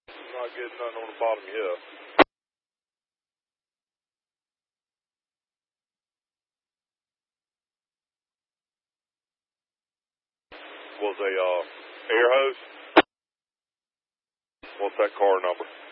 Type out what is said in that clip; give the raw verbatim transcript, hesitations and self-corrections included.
Not getting nothing on the bottom yet. Was a uh, air hose? What's that car number?